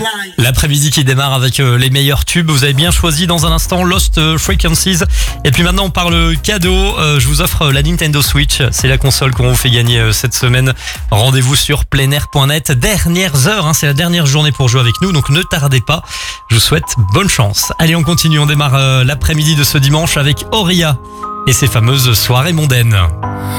L'après-midi qui démarre avec les meilleurs tubes. Vous avez bien choisi dans un instant Lost Frequencies. Et puis maintenant on parle cadeau. Je vous offre la Nintendo Switch. C'est la console qu'on vous fait gagner cette semaine. Rendez-vous sur pleinair.net. Dernières heures, c'est la dernière journée pour jouer avec nous. Donc ne tardez pas. Je vous souhaite bonne chance. Allez, on continue. On démarre l'après-midi de ce dimanche avec Auria et ses fameuses soirées mondaines.